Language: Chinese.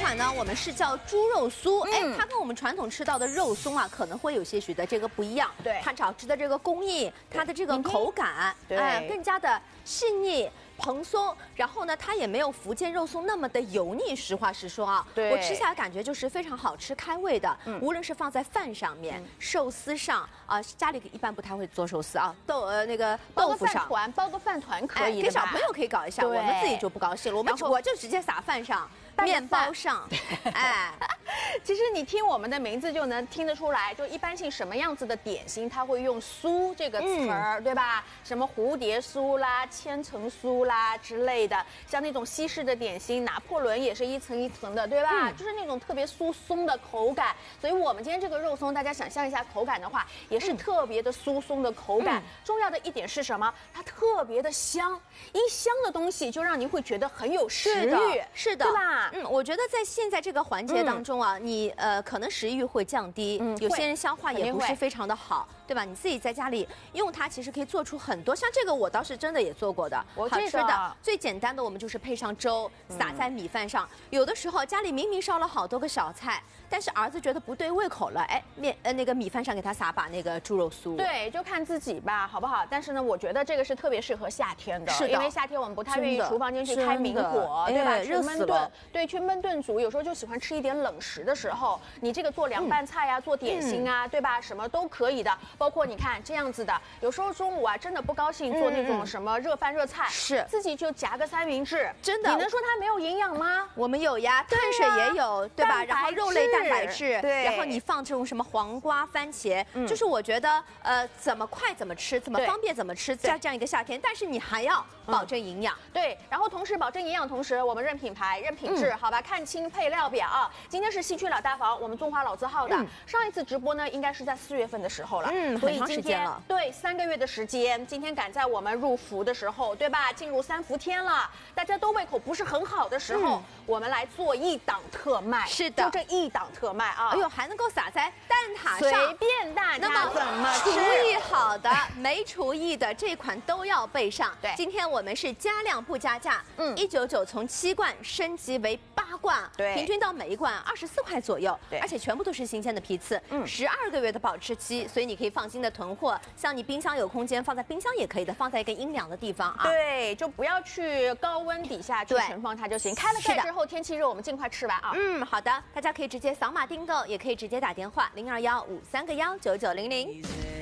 款呢，我们是叫猪肉酥，它跟我们传统吃到的肉松啊，可能会有些许的这个不一样。 对， 它炒制的这个工艺，它的这个口感，更加的细腻。 蓬松，然后呢，它也没有福建肉松那么的油腻。实话实说啊，我吃下来感觉就是非常好吃、开胃的。无论是放在饭上面、寿司上啊，家里一般不太会做寿司啊，那个豆腐上， 包个饭团可以的， 给小朋友可以搞一下，我们自己就不高兴了。我就直接撒饭上。 面包上，哎， 其实你听我们的名字就能听得出来，就一般性什么样子的点心，它会用“酥”这个词儿，对吧？什么蝴蝶酥啦、千层酥啦之类的，像那种西式的点心，拿破仑也是一层一层的，对吧？就是那种特别酥松的口感。所以我们今天这个肉松，大家想象一下口感的话，也是特别的酥松的口感。重要的一点是什么？它特别的香，一香的东西就让您会觉得很有食欲， 是的， 对吧？ 我觉得在现在这个环节当中啊，你可能食欲会降低，有些人消化也不是非常的好，对吧？你自己在家里用它，其实可以做出很多，像这个我倒是真的也做过的，好吃的。最简单的，我们就是配上粥，撒在米饭上。有的时候家里明明烧了好多个小菜，但是儿子觉得不对胃口了，哎，那个米饭上给他撒把那个猪肉酥。对， 就看自己吧，好不好？但是呢，我觉得这个是特别适合夏天的， 是的， 因为夏天我们不太愿意厨房间去开明火，对吧？ 热死了。 对，去焖炖煮，有时候就喜欢吃一点冷食的时候，你这个做凉拌菜啊，做点心啊，对吧？什么都可以的。包括你看这样子的，有时候中午啊，真的不高兴做那种什么热饭热菜， 是自己就夹个三明治， 真的， 你能说它没有营养吗？ 我们有呀，碳水也有，对吧？然后肉类蛋白质， 对， 然后你放这种什么黄瓜、番茄，就是我觉得怎么快怎么吃，怎么方便怎么吃，在这样一个夏天，但是你还要保证营养， 对，然后同时保证营养，同时我们认品牌、认品质，好吧？看清配料表啊。今天是西区老大房，我们中华老字号的。上一次直播呢，应该是在4月份的时候了，所以今天对3个月的时间，今天赶在我们入伏的时候，对吧？进入3伏天了，大家都胃口不是很好的时候，我们来做一档特卖。 是的， 就这一档特卖啊！ 哎呦，还能够撒在蛋挞上， 随便大家怎么吃。 厨艺好的、没厨艺的这款都要备上。 对， 今天我们是加量不加价，199从7罐升级为8罐， 对， 平均到每一罐24块左右， 对， 而且全部都是新鲜的批次，12个月的保质期，所以你可以放心的囤货。像你冰箱有空间，放在冰箱也可以的，放在一个阴凉的地方啊。 对，就不要去高温底下去存放它就行。开了盖之后，天气热，我们尽快吃完啊。 好的，大家可以直接扫码订购，也可以直接打电话0215319900。